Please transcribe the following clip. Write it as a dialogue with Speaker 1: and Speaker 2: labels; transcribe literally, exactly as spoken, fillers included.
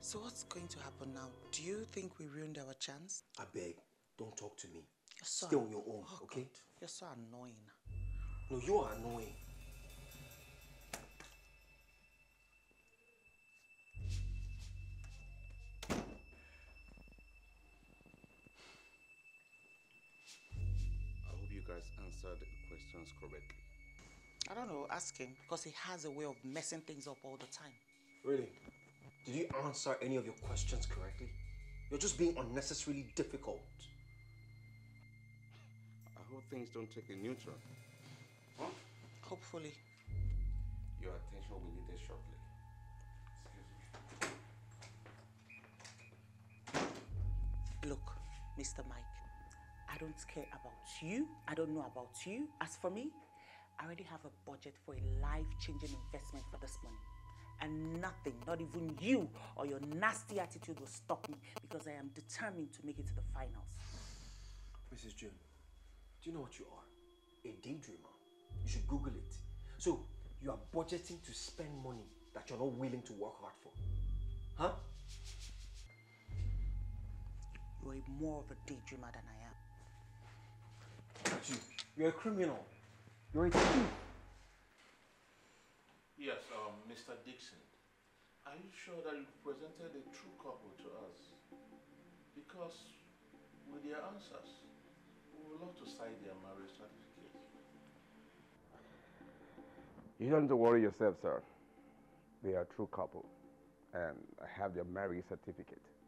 Speaker 1: So what's going to happen now? Do you think we ruined our chance?
Speaker 2: I beg, don't talk to me.
Speaker 1: You're so
Speaker 2: Stay on your own,
Speaker 1: oh
Speaker 2: okay?
Speaker 1: God, you're so annoying.
Speaker 2: No, you are annoying.
Speaker 3: I hope you guys answered the questions correctly.
Speaker 1: I don't know, ask him, because he has a way of messing things up all the time.
Speaker 2: Really? Did you answer any of your questions correctly? You're just being unnecessarily difficult.
Speaker 3: I hope things don't take a new turn. Huh?
Speaker 1: Hopefully.
Speaker 3: Your attention will be needed shortly. Excuse me.
Speaker 1: Look, Mister Mike, I don't care about you. I don't know about you. As for me, I already have a budget for a life-changing investment for this money. And nothing, not even you or your nasty attitude will stop me, because I am determined to make it to the finals.
Speaker 2: Missus June, do you know what you are? A daydreamer. You should Google it. So, you are budgeting to spend money that you're not willing to work hard for. Huh?
Speaker 1: You are more of a daydreamer than I am.
Speaker 2: You, you're a criminal. You're a thief.
Speaker 4: Yes, um, Mister Dixon, are you sure that you presented a true couple to us? Because with their answers, we would love to sign their marriage certificate.
Speaker 3: You don't have to worry yourself, sir. They are a true couple, and I have their marriage certificate.